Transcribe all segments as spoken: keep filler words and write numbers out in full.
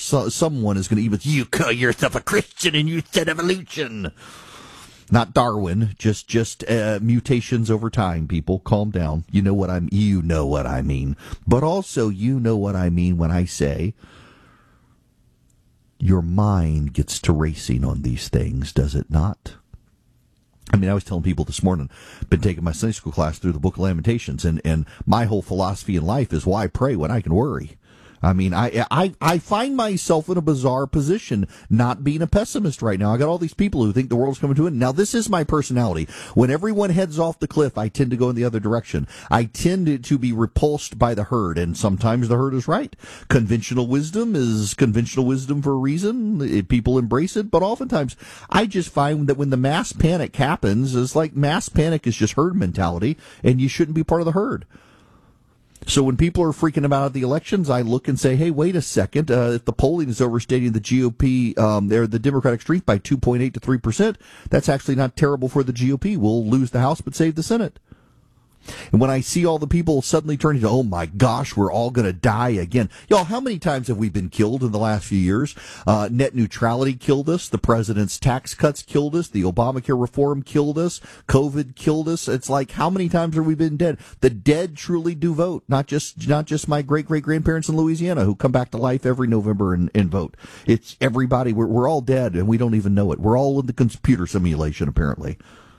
so, someone is going to even, you call yourself a Christian and you said evolution. Not Darwin, just just uh, mutations over time, people. Calm down. You know what I'm you know what I mean. But also you know what I mean when I say your mind gets to racing on these things, does it not? I mean, I was telling people this morning, been taking my Sunday school class through the Book of Lamentations, and, and my whole philosophy in life is why pray when I can worry. I mean, I, I I find myself in a bizarre position, not being a pessimist right now. I got all these people who think the world's coming to an end. Now, this is my personality. When everyone heads off the cliff, I tend to go in the other direction. I tend to, to be repulsed by the herd, and sometimes the herd is right. Conventional wisdom is conventional wisdom for a reason. It, people embrace it, but oftentimes I just find that when the mass panic happens, it's like mass panic is just herd mentality, and you shouldn't be part of the herd. So when people are freaking about at the elections, I look and say, hey, wait a second. Uh, if the polling is overstating the G O P, um, they're the Democratic strength by two point eight to three percent, that's actually not terrible for the G O P. We'll lose the House but save the Senate. And when I see all the people suddenly turning to, oh my gosh, we're all going to die again. Y'all, how many times have we been killed in the last few years? Uh, net neutrality killed us. The president's tax cuts killed us. The Obamacare reform killed us. COVID killed us. It's like, how many times have we been dead? The dead truly do vote. Not just, not just my great great grandparents in Louisiana who come back to life every November and, and vote. It's everybody. We're, we're all dead and we don't even know it. We're all in the computer simulation, apparently.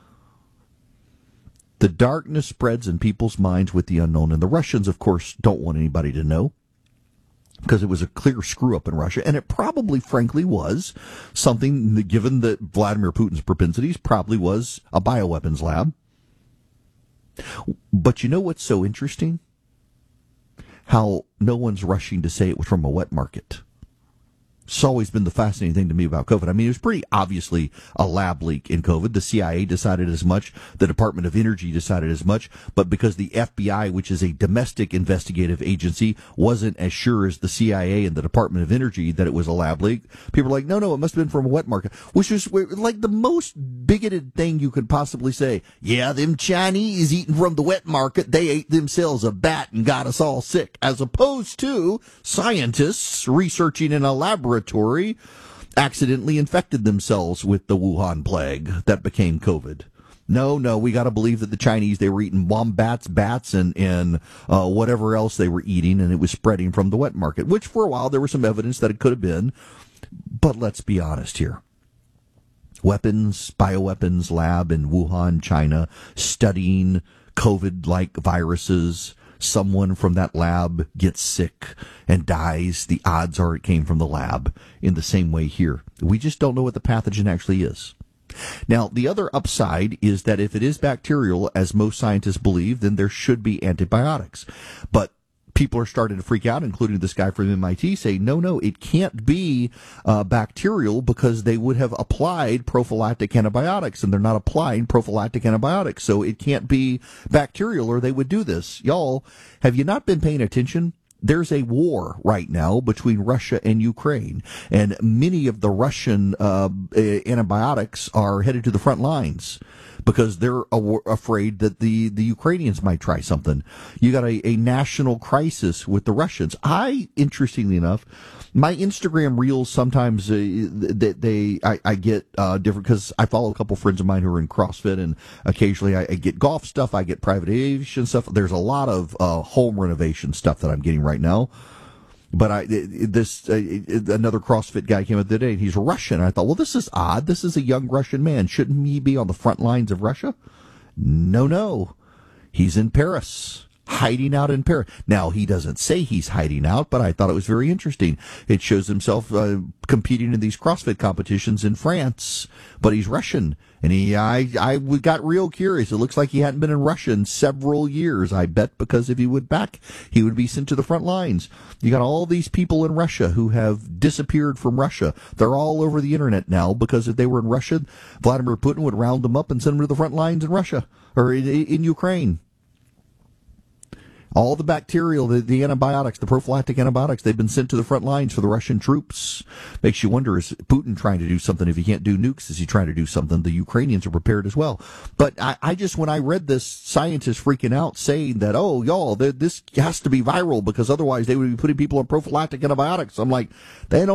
The darkness spreads in people's minds with the unknown, and the Russians, of course, don't want anybody to know because it was a clear screw-up in Russia, and it probably, frankly, was something, that, given that Vladimir Putin's propensities, probably was a bioweapons lab. But you know what's so interesting? How no one's rushing to say it was from a wet market. It's always been the fascinating thing to me about COVID. I mean, it was pretty obviously a lab leak in COVID. The C I A decided as much. The Department of Energy decided as much. But because the F B I, which is a domestic investigative agency, wasn't as sure as the C I A and the Department of Energy that it was a lab leak, people were like, no, no, it must have been from a wet market, which is like the most bigoted thing you could possibly say. Yeah, them Chinese eating from the wet market, they ate themselves a bat and got us all sick, as opposed to scientists researching in a laboratory accidentally infected themselves with the Wuhan plague that became COVID. No, no, we got to believe that the Chinese, they were eating wombats, bats, and, and uh, whatever else they were eating, and it was spreading from the wet market, which for a while there was some evidence that it could have been. But let's be honest here. Weapons, bioweapons lab in Wuhan, China, studying COVID-like viruses. Someone from that lab gets sick and dies. The odds are it came from the lab. In the same way here, we just don't know what the pathogen actually is. Now, the other upside is that if it is bacterial, as most scientists believe, then there should be antibiotics. But people are starting to freak out, including this guy from M I T, saying, no, no, it can't be uh, bacterial because they would have applied prophylactic antibiotics, and they're not applying prophylactic antibiotics. So it can't be bacterial or they would do this. Y'all, have you not been paying attention? There's a war right now between Russia and Ukraine, and many of the Russian uh, antibiotics are headed to the front lines because they're a- afraid that the, the Ukrainians might try something. You got a, a national crisis with the Russians. I, interestingly enough, my Instagram reels sometimes uh, they, they I, I get uh, different because I follow a couple friends of mine who are in CrossFit, and occasionally I, I get golf stuff, I get private aviation stuff. There's a lot of uh, home renovation stuff that I'm getting right now. But I, this, uh, another CrossFit guy came up the other day, and he's Russian. And I thought, well, this is odd. This is a young Russian man. Shouldn't he be on the front lines of Russia? No, no. He's in Paris, hiding out in Paris. Now, he doesn't say he's hiding out, but I thought it was very interesting. It shows himself uh, competing in these CrossFit competitions in France, but he's Russian. And he, I, I got real curious. It looks like he hadn't been in Russia in several years, I bet, because if he went back, he would be sent to the front lines. You got all these people in Russia who have disappeared from Russia. They're all over the internet now because if they were in Russia, Vladimir Putin would round them up and send them to the front lines in Russia or in, in Ukraine. All the bacterial, the, the antibiotics, the prophylactic antibiotics, they've been sent to the front lines for the Russian troops. Makes you wonder, is Putin trying to do something? If he can't do nukes, is he trying to do something? The Ukrainians are prepared as well. But I, I just, when I read this scientist freaking out saying that, oh, y'all, this has to be viral because otherwise they would be putting people on prophylactic antibiotics. I'm like, they don't